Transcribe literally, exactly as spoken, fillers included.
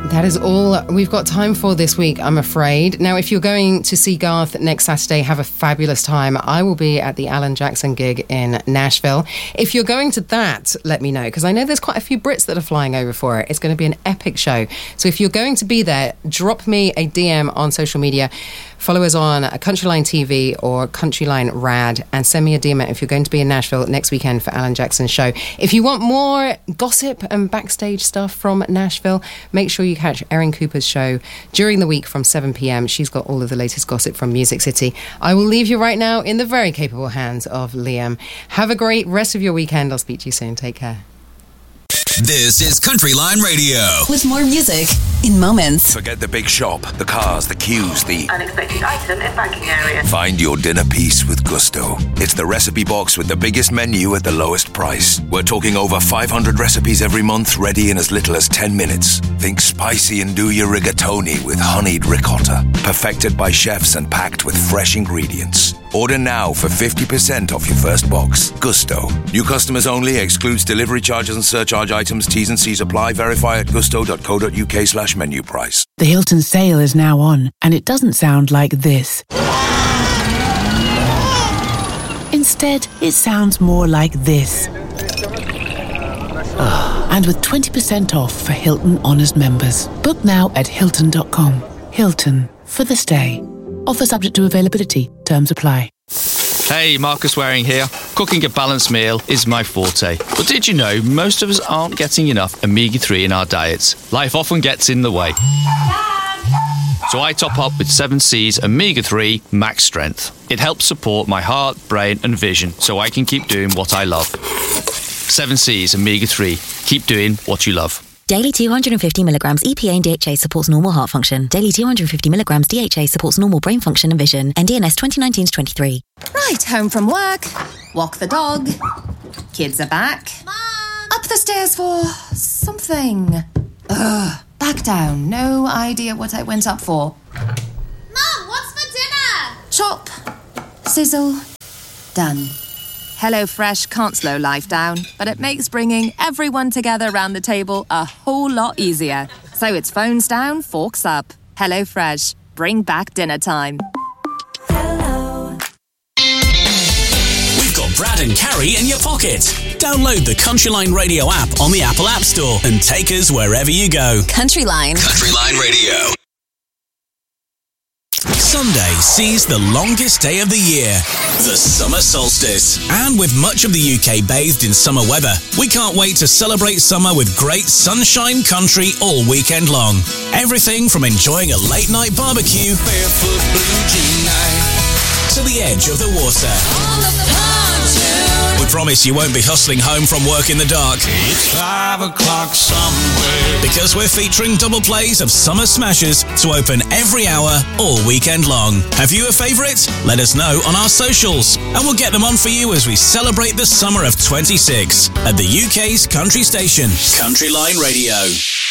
That is all we've got time for this week, I'm afraid. Now, if you're going to see Garth next Saturday, have a fabulous time. I will be at the Alan Jackson gig in Nashville. If you're going to that, let me know, because I know there's quite a few Brits that are flying over for it. It's going to be an epic show. So if you're going to be there, drop me a D M on social media. Follow us on Countryline T V or Countryline Rad and send me a D M if you're going to be in Nashville next weekend for Alan Jackson's show. If you want more gossip and backstage stuff from Nashville, make sure you catch Erin Cooper's show during the week from seven p.m. She's got all of the latest gossip from Music City. I will leave you right now in the very capable hands of Liam. Have a great rest of your weekend. I'll speak to you soon. Take care. This is Countryline Radio. With more music in moments. Forget the big shop, the cars, the queues, the unexpected item in banking area. Find your dinner piece with Gusto. It's the recipe box with the biggest menu at the lowest price. We're talking over five hundred recipes every month, ready in as little as ten minutes. Think spicy and do your rigatoni with honeyed ricotta. Perfected by chefs and packed with fresh ingredients. Order now for fifty percent off your first box. Gusto. New customers only. Excludes delivery charges and surcharge items. T's and C's apply. Verify at gusto.co.uk slash menu price. The Hilton sale is now on, and it doesn't sound like this. Instead, it sounds more like this. And with twenty percent off for Hilton Honors members. Book now at Hilton dot com. Hilton, for the stay. Offer subject to availability. Terms apply. Hey, Marcus Waring here. Cooking a balanced meal is my forte. But did you know most of us aren't getting enough omega three in our diets? Life often gets in the way. So I top up with seven C's omega three Max Strength. It helps support my heart, brain and vision so I can keep doing what I love. seven C's omega three. Keep doing what you love. Daily two hundred fifty milligrams E P A and D H A supports normal heart function. Daily two hundred fifty milligrams D H A supports normal brain function and vision. N D N S twenty nineteen to twenty-three. Right, home from work. Walk the dog. Kids are back. Mom! Up the stairs for something. Ugh. Back down. No idea what I went up for. Mom, what's for dinner? Chop. Sizzle. Done. HelloFresh can't slow life down, but it makes bringing everyone together around the table a whole lot easier. So it's phones down, forks up. HelloFresh. Bring back dinner time. Hello. We've got Brad and Carrie in your pocket. Download the Countryline Radio app on the Apple App Store and take us wherever you go. Countryline. Countryline Radio. Sunday sees the longest day of the year, the summer solstice. And with much of the U K bathed in summer weather, we can't wait to celebrate summer with great sunshine country all weekend long. Everything from enjoying a late night barbecue barefoot blue jean night to the edge of the water. On the pontoon. We promise you won't be hustling home from work in the dark. It's five o'clock somewhere. Because we're featuring double plays of summer smashes to open every hour all weekend long. Have you a favourite? Let us know on our socials and we'll get them on for you as we celebrate the summer of twenty-six at the U K's country station, Countryline Radio.